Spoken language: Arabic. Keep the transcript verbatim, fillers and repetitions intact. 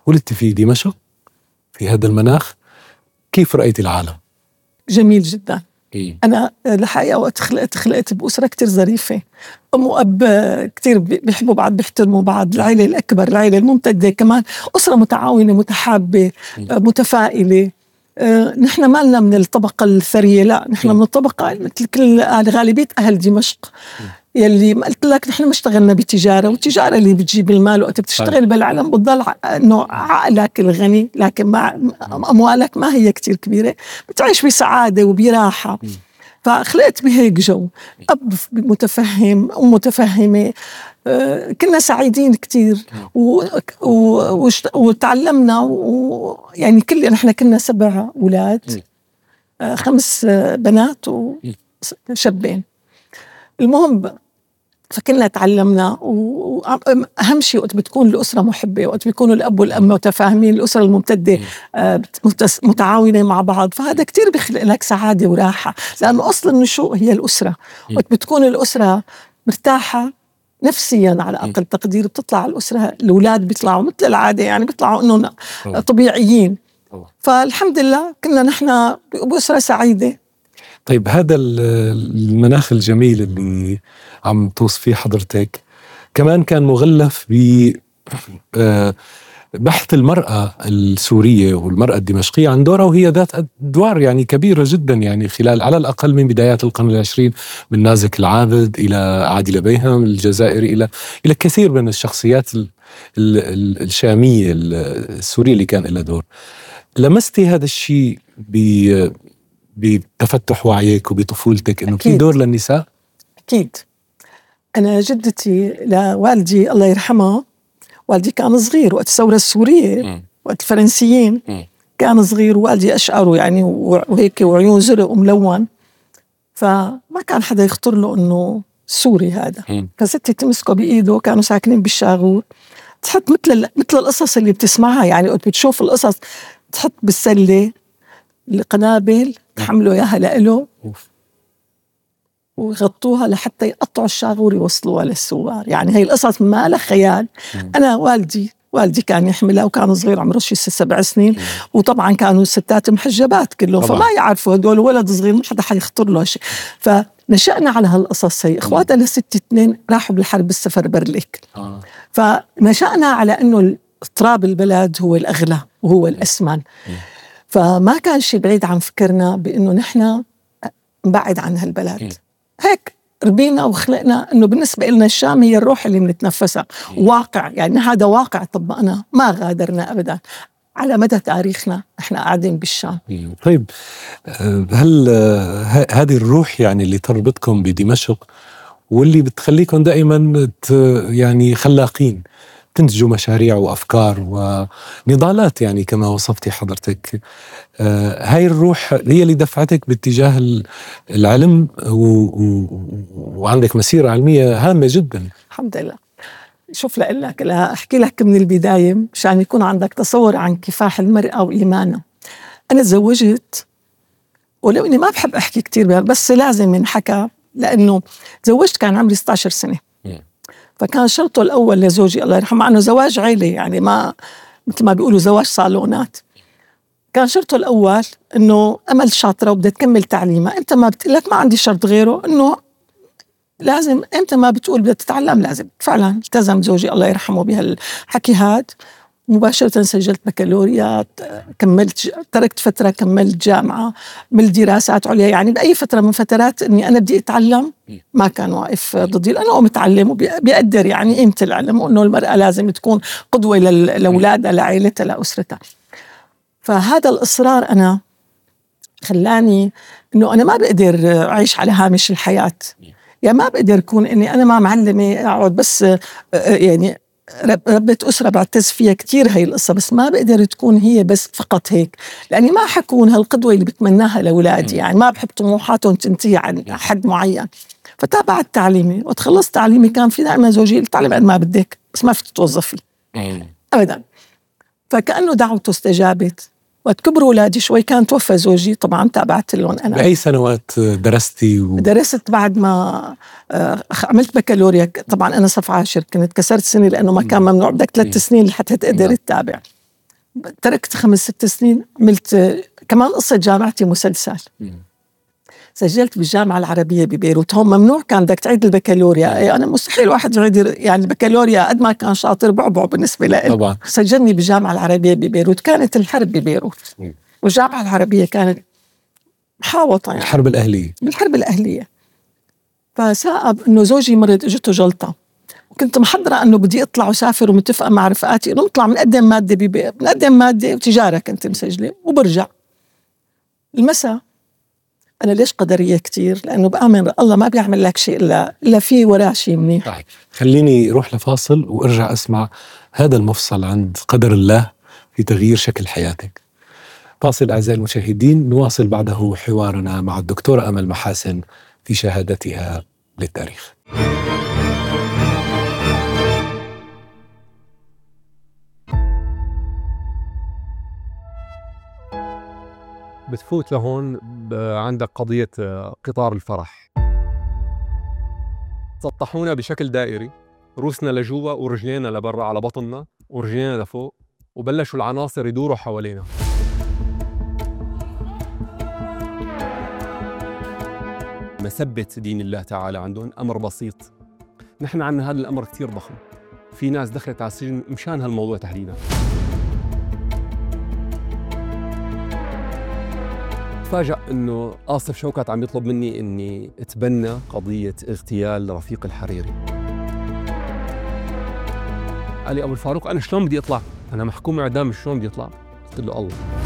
ولدت في دمشق في هذا المناخ، كيف رأيت العالم؟ جميل جدا. إيه؟ أنا الحقيقة وقت خلقت خلقت بأسرة كتير ظريفة، أم وأب كتير بيحبوا بعض، بيحترموا بعض، العائلة الأكبر، العائلة الممتدة، كمان أسرة متعاونة متحابة متفائلة. أه نحن ما لنا من الطبقة الثرية، لا نحن من الطبقة مثل كل غالبية أهل دمشق يلي ما قلت لك نحن ما اشتغلنا بتجارة، والتجارة اللي بتجيب المال وقت بتشتغل بالعالم بتضل إنه عقلك الغني، لكن مع أموالك ما هي كتير كبيرة، بتعيش بسعادة وبراحة. فخلقت بهيك جو، أب متفهم، أم متفهمة، آه كنا سعيدين كتير وتعلمنا، ويعني كل نحن كنا سبع أولاد، آه خمس بنات وشابين. المهم فكنا تعلمنا، وأهم شيء وقت بتكون الأسرة محبة، وقت بيكونوا الأب والأم متفاهمين، الأسرة الممتدة متعاونة مع بعض، فهذا كتير بيخلق لك سعادة وراحة، لأنه أصل النشوء هي الأسرة. وقت بتكون الأسرة مرتاحة نفسيا على أقل تقدير، بتطلع الأسرة الأولاد بيطلعوا مثل العادة، يعني بيطلعوا إنه طبيعيين. فالحمد لله كنا نحن بأسرة سعيدة. طيب هذا المناخ الجميل اللي عم توصفيه حضرتك كمان كان مغلف ب بحث المرأة السورية والمرأة الدمشقية عن دورها، وهي ذات أدوار يعني كبيرة جدا، يعني خلال على الأقل من بدايات القرن العشرين، من نازك العابد إلى عادلة بيهم الجزائري إلى إلى كثير من الشخصيات ال ال الشامية السورية اللي كان لها دور. لمستي هذا الشيء ب بتفتح وعيك وبطفولتك إنه في دور للنساء؟ أكيد. أنا جدتي لوالدي الله يرحمها، والدي كان صغير وقت الثورة السورية، م. وقت الفرنسيين م. كان صغير، ووالدي أشعره يعني وهيك وعيون زرق وملون، فما كان حدا يخطر له إنه سوري هذا. م. فستي تمسكه بإيده، كانوا ساكنين بالشاغور، تحط مثل مثل القصص اللي بتسمعها، يعني وقت بتشوف القصص تحط بالسلة القنابل تحملوا إياها لإله ويغطوها لحتى يقطعوا الشاغور يوصلوها للسوار. يعني هاي القصص ما لها خيال. أنا والدي والدي كان يحملها، وكان صغير عمره شي سبع سنين، وطبعا كانوا الستات محجبات كلهم، فما يعرفوا هدول، ولد صغير ما حدا حيخطر له شيء. فنشأنا على هالقصص هي. إخواتها لست اثنين راحوا بالحرب السفر برليك، فنشأنا على إنه تراب البلد هو الأغلى وهو الأسمن، فما كان شيء بعيد عن فكرنا بأنه نحن نبعد عن هالبلد. هيك ربينا وخلقنا إنه بالنسبة لنا الشام هي الروح اللي بنتنفسها، واقع، يعني هذا واقع طبقنا، ما غادرنا أبدا على مدى تاريخنا إحنا قاعدين بالشام. طيب هل هذه الروح يعني اللي تربطكم بدمشق واللي بتخليكم دائما يعني خلاقين، تنتجوا مشاريع وأفكار ونضالات، يعني كما وصفتي حضرتك، آه هاي الروح هي اللي دفعتك باتجاه العلم و... و... وعندك مسيرة علمية هامة جدا. الحمد لله. شوف لك لا أحكي لك من البداية مشان يكون عندك تصور عن كفاح المرأة وإيمانها. أنا تزوجت، ولو إني ما بحب أحكي كتير بس لازم ينحكى، لأنه تزوجت كان عمري ستة عشر سنة، فكان شرطه الأول لزوجي الله يرحمه، عنه زواج عائلي، يعني ما مثل ما بيقولوا زواج صالونات. كان شرطه الأول إنه أمل شاطرة وبدها تكمل تعليمها، أنت ما بتقلك ما عندي شرط غيره، إنه لازم أنت ما بتقول بدها تتعلم لازم. فعلا التزم زوجي الله يرحمه بهالحكي هاد، مباشرة سجلت بكالوريات، كملت، تركت فترة كملت جامعة، من دراسات عليا، يعني بأي فترة من فترات إني أنا بدي أتعلم ما كان واقف ضدي، لأنه متعلم وبيقدر يعني قيمة العلم، وإنه المرأة لازم تكون قدوة لأولادها لعائلتها لأسرتها. فهذا الإصرار أنا خلاني إنه أنا ما بقدر أعيش على هامش الحياة، يعني ما بقدر أكون إني أنا ما معلمة أقعد بس يعني ربة أسرة بعتز فيها كتير هاي القصة، بس ما بقدر تكون هي بس فقط هيك، لأني ما حكون هالقدوة اللي بتمناها لأولادي، يعني ما بحب طموحاتهم تنتهي عن حد معين. فتابعت تعليمي، وتخلصت تعليمي كان في دائما زوجي يتعلم قد ما بدك بس ما في تتوظفي أبدا. فكأنه دعوته استجابت. وقت كبروا أولادي شوي كان توفى زوجي، طبعا تابعت لهم أنا. بأي سنوات درستي؟ و... درست بعد ما عملت بكالوريا، طبعا أنا صف عاشر، كنت كسرت سنة لأنه ما كان ممنوع، بدك ثلاث سنين لحتى تقدر تتابع. تركت خمس ست سنين، عملت كمان قصة جامعتي مسلسل. سجلت بالجامعة العربية ببيروت. هون ممنوع كان بدك تعيد البكالوريا. أي أنا مستحيل واحد يعيد يعني البكالوريا، قد ما كان شاطر بعبع بالنسبة لي. طبعا سجلني بالجامعة العربية ببيروت. كانت الحرب ببيروت، والجامعة العربية كانت محاوطة يعني الحرب الأهلية بالحرب الأهلية. فسأب إنه زوجي مرض، اجته جلطة، وكنت محضرة إنه بدي أطلع وسافر، ومتفقة مع رفقاتي إنه نطلع بنقدم مادة ببي... بنقدم مادة وتجارة كنت مسجلة وبرجع. المساء أنا ليش قدرية كتير؟ لأنه بآمن الله ما بيعمل لك شيء إلا إلا في وراه شيء منيح. طيب خليني أروح لفاصل وأرجع أسمع هذا المفصل عن قدر الله في تغيير شكل حياتك. فاصل أعزائي المشاهدين، نواصل بعده حوارنا مع الدكتورة أمل محاسن في شهادتها للتاريخ. بتفوت لهون عندك قضية قطار الفرح. سطحونا بشكل دائري، روسنا لجوا ورجلينا لبرا على بطننا ورجلينا لفوق، وبلشوا العناصر يدوروا حوالينا. مسبة دين الله تعالى عندهم أمر بسيط. نحن عنا هذا الأمر كتير ضخم. في ناس دخلت على السجن مشان هالموضوع تحديدا. تفاجأ إنه آصف شوكت عم يطلب مني إني أتبنى قضية اغتيال رفيق الحريري. قال لي أبو الفاروق أنا شلون بدي أطلع؟ أنا محكوم إعدام، شلون بدي أطلع؟ قلت له الله.